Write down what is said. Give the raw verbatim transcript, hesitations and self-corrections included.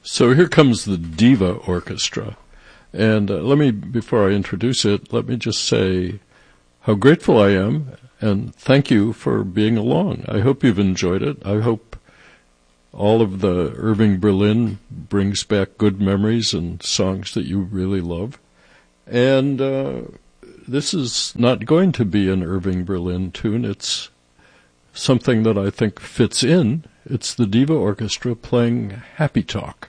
So here comes the Diva Orchestra. And uh, let me, before I introduce it, let me just say how grateful I am and thank you for being along. I hope you've enjoyed it. I hope all of the Irving Berlin brings back good memories and songs that you really love. And uh, this is not going to be an Irving Berlin tune. It's something that I think fits in. It's the Diva Orchestra playing Happy Talk.